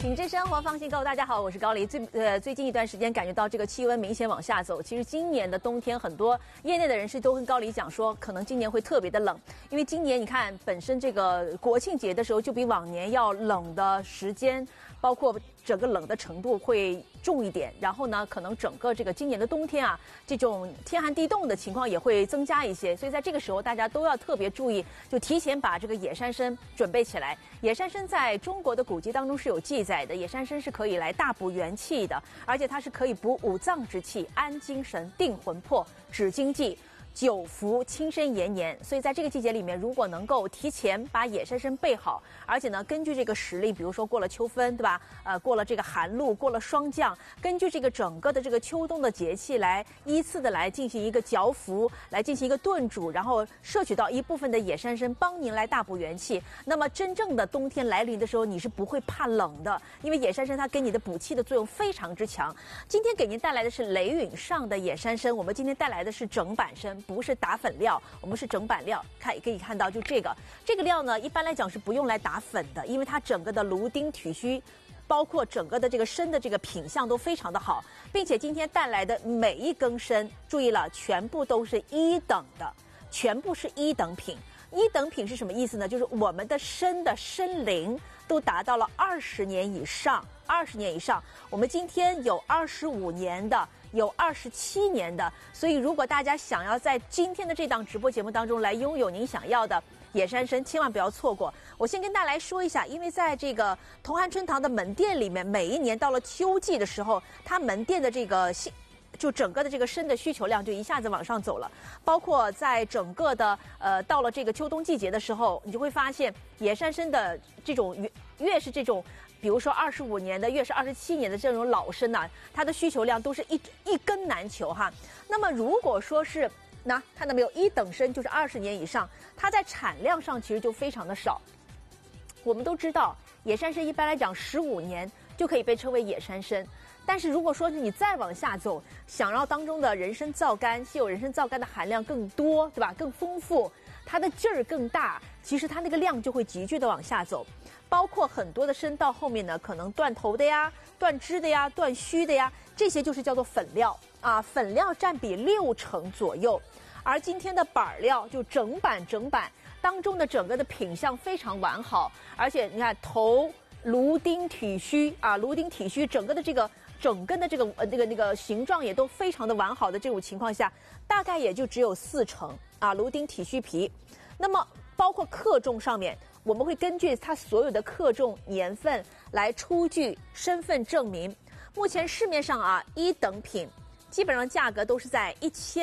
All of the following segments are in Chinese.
品质生活，放心购。大家好，我是高丽。最近一段时间感觉到这个气温明显往下走。其实今年的冬天，很多业内的人士都跟高丽讲说，可能今年会特别的冷，因为今年你看本身这个国庆节的时候就比往年要冷的时间，包括整个冷的程度会重一点。然后呢，可能整个这个今年的冬天啊，这种天寒地冻的情况也会增加一些。所以在这个时候，大家都要特别注意，就提前把这个野山参准备起来。野山参在中国的古籍当中是有记载的，野山参是可以来大补元气的，而且它是可以补五脏之气、安精神、定魂魄、止经济、久服、轻身延年。所以在这个季节里面，如果能够提前把野山参备好，而且呢，根据这个时令，比如说过了秋分，对吧？过了这个寒露，过了霜降，根据这个整个的这个秋冬的节气来依次的来进行一个嚼服，来进行一个炖煮，然后摄取到一部分的野山参，帮您来大补元气。那么真正的冬天来临的时候，你是不会怕冷的，因为野山参它给你的补气的作用非常之强。今天给您带来的是雷允上的野山参，我们今天带来的是整板参，不是打粉料，我们是整板料。可以看到，就这个料呢，一般来讲是不用来打粉的，因为它整个的芦丁体虚，包括整个的这个参的这个品相都非常的好，并且今天带来的每一根参，注意了，全部都是一等的，全部是一等品。一等品是什么意思呢？就是我们的参的参龄都达到了20年以上，20年以上。我们今天有25年的，有27年的，所以如果大家想要在今天的这档直播节目当中来拥有您想要的野山参，千万不要错过。我先跟大家来说一下，因为在这个同涵春堂的门店里面，每一年到了秋季的时候，它门店的这个就整个的这个参的需求量就一下子往上走了，包括在整个的到了这个秋冬季节的时候，你就会发现野山参的这种越是这种，比如说25年的，越是27年的这种老参呢，它的需求量都是一根难求哈。那么如果说是看到没有，一等参就是20年以上，它在产量上其实就非常的少。我们都知道野山参一般来讲15年就可以被称为野山参。但是如果说是你再往下走，想要当中的人参皂苷、稀有人参皂苷的含量更多，对吧？更丰富，它的劲儿更大，其实它那个量就会急剧的往下走。包括很多的参到后面呢，可能断头的呀、断枝的呀、断须的呀，这些就是叫做粉料啊，粉料占比60%左右。而今天的板料就整板当中的整个的品相非常完好，而且你看头、芦丁体虚啊，芦丁体虚整个的这个整根的这个那个形状也都非常的完好的这种情况下，大概也就只有40%啊，芦丁体虚皮。那么包括克重上面，我们会根据它所有的克重年份来出具身份证明。目前市面上啊，一等品基本上价格都是在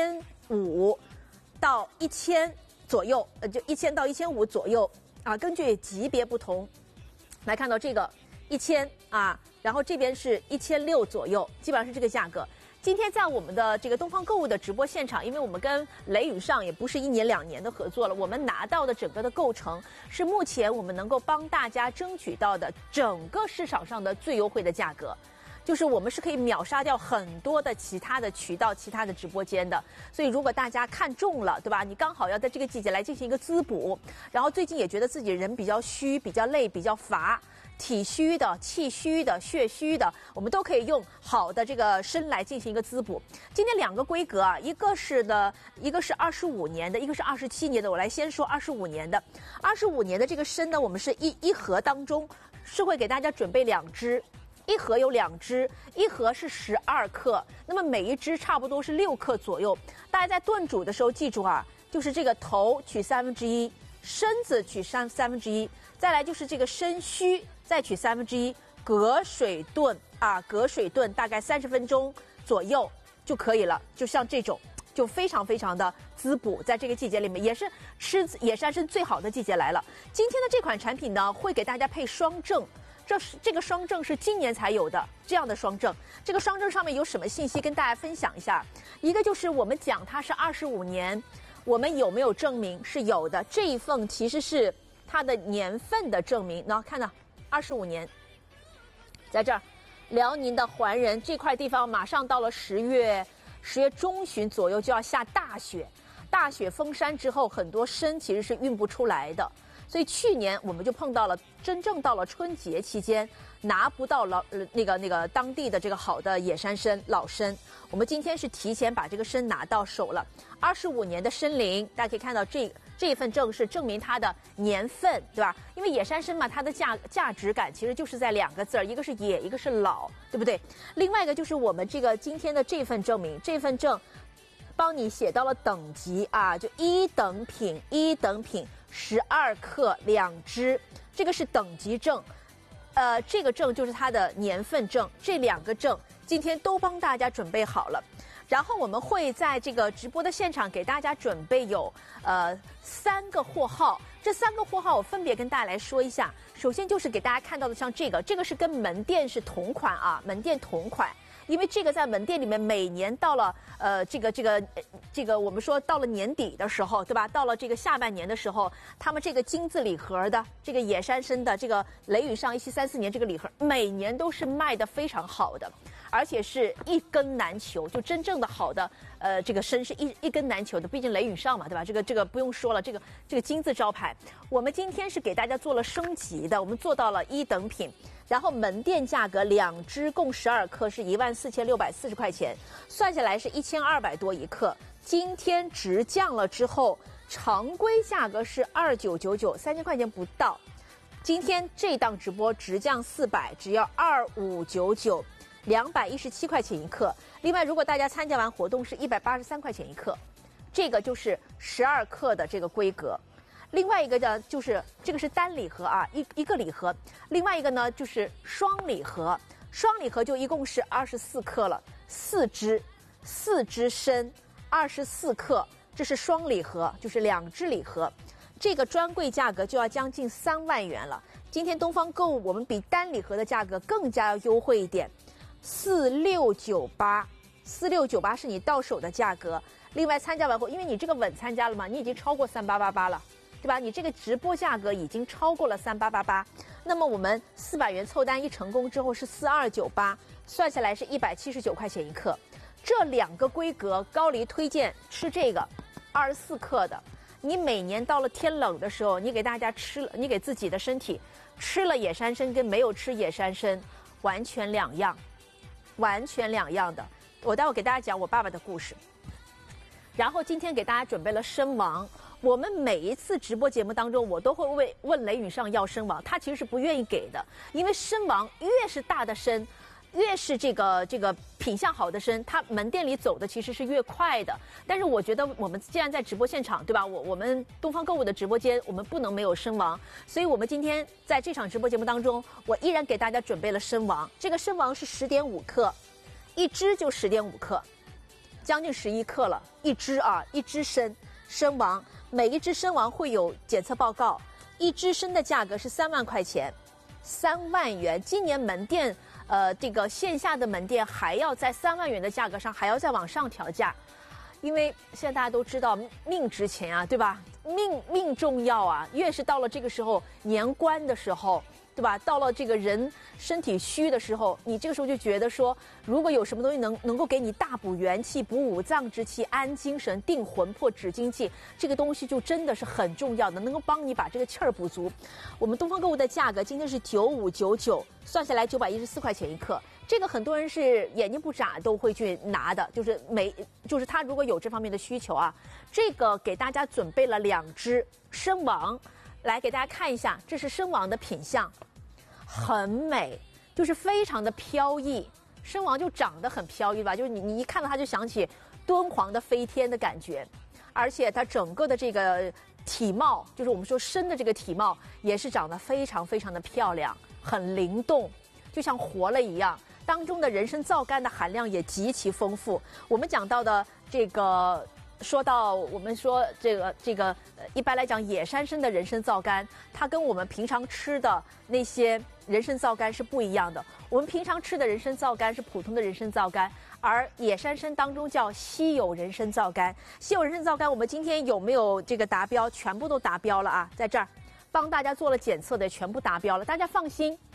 1500到1000左右，就1000到1500左右啊，根据级别不同。来看到这个1000啊，然后这边是1600左右，基本上是这个价格。今天在我们的这个东方购物的直播现场，因为我们跟雷允上也不是1年2年的合作了，我们拿到的整个的构成是目前我们能够帮大家争取到的整个市场上的最优惠的价格。就是我们是可以秒杀掉很多的其他的渠道、其他的直播间的，所以如果大家看中了，对吧？你刚好要在这个季节来进行一个滋补，然后最近也觉得自己人比较虚、比较累、比较乏，体虚的、气虚的、血虚的，我们都可以用好的这个参来进行一个滋补。今天2个规格啊，一个是25年的，一个是27年的。我来先说25年的。25年的这个参呢，我们是一盒当中是会给大家准备2支。一盒有2支，一盒是12克，那么每一支差不多是6克左右。大家在炖煮的时候记住啊，就是这个头取1/3，参子取1/3，再来就是这个参须再取1/3，隔水炖啊，隔水炖大概30分钟左右就可以了。就像这种，就非常非常的滋补，在这个季节里面也是吃野山参最好的季节来了。今天的这款产品呢，会给大家配双正。这个双正是今年才有的这样的双正，这个双正上面有什么信息跟大家分享一下？一个就是我们讲它是25年，我们有没有证明？是有的，这一份其实是它的年份的证明。然后看到25年，在这儿，辽宁的怀仁这块地方马上到了10月中旬左右就要下大雪，大雪封山之后，很多参其实是运不出来的。 所以去年我们就碰到了，真正到了春节期间拿不到那个当地的这个好的野山参老参。我们今天是提前把这个参拿到手了，25年的参龄，大家可以看到这份证是证明它的年份，对吧？因为野山参嘛，它的价值感其实就是在2个字儿，一个是野，一个是老，对不对？另外一个就是我们这个今天的这份证明，这份证帮你写到了等级啊，就一等品12克2支，这个是等级证。这个证就是它的年份证，这2个证今天都帮大家准备好了。然后我们会在这个直播的现场给大家准备有3个货号，这3个货号我分别跟大家来说一下。首先就是给大家看到的像这个是跟门店是同款啊，门店同款。因为这个在门店里面每年到了这个我们说到了年底的时候，对吧？到了这个下半年的时候，他们这个金字礼盒的这个野山参的这个雷宇上1734年这个礼盒，每年都是卖的非常好的，而且是一根难求，就真正的好的这个参是一根难求的，毕竟雷宇上嘛，对吧？这个不用说了，这个金字招牌，我们今天是给大家做了升级的，我们做到了1等品。然后门店价格2支共12克是14640块钱，算下来是1200多一克。今天直降了之后，常规价格是2999，3000块钱不到。今天这档直播直降400，只要2599，217块钱一克。另外，如果大家参加完活动是183块钱一克，这个就是12克的这个规格。另外一个呢，就是这个是单礼盒啊，一个礼盒。另外一个呢，就是双礼盒，双礼盒就一共是24克了，4支参，24克，这是双礼盒，就是2支礼盒。这个专柜价格就要将近3万元了。今天东方购物我们比单礼盒的价格更加要优惠一点，4698是你到手的价格。另外参加完后，因为你这个稳参加了嘛，你已经超过3888了。对吧？你这个直播价格已经超过了3888，那么我们400元凑单一成功之后是4298，算下来是179块钱一克。这2个规格，高黎推荐吃这个24克的。你每年到了天冷的时候，你给大家吃了，你给自己的身体吃了野山参跟没有吃野山参完全两样，完全两样的。我待会给大家讲我爸爸的故事。然后今天给大家准备了参王。我们每一次直播节目当中，我都会问雷宇上要参王，他其实是不愿意给的，因为参王越是大的参，越是这个品相好的参，他门店里走的其实是越快的。但是我觉得我们既然在直播现场，对吧？我们东方购物的直播间，我们不能没有参王，所以我们今天在这场直播节目当中，我依然给大家准备了参王。这个参王是10.5克，一支就10.5克，将近11克了，一支啊，一支参王。每一只参王会有检测报告，一只参的价格是3万块钱，3万元。今年门店，这个线下的门店还要在3万元的价格上还要再往上调价，因为现在大家都知道命值钱啊，对吧？命重要啊，越是到了这个时候年关的时候，对吧？到了这个人身体虚的时候，你这个时候就觉得说，如果有什么东西能够给你大补元气、补五脏之气、安精神、定魂魄、止精气，这个东西就真的是很重要的，能够帮你把这个气儿补足。我们东方购物的价格今天是9599，算下来914块钱一克。这个很多人是眼睛不眨都会去拿的，就是他如果有这方面的需求啊，这个给大家准备了2只参王。来给大家看一下，这是参王的品相，很美，就是非常的飘逸。参王就长得很飘逸吧，就是你一看到它就想起敦煌的飞天的感觉，而且它整个的这个体貌，就是我们说参的这个体貌，也是长得非常非常的漂亮，很灵动，就像活了一样。当中的人参皂苷的含量也极其丰富。我们讲到的这个。说到我们说这个一般来讲野山参的人参皂苷，它跟我们平常吃的那些人参皂苷是不一样的。我们平常吃的人参皂苷是普通的人参皂苷，而野山参当中叫稀有人参皂苷。稀有人参皂苷我们今天有没有这个达标？全部都达标了啊，在这儿帮大家做了检测的全部达标了，大家放心。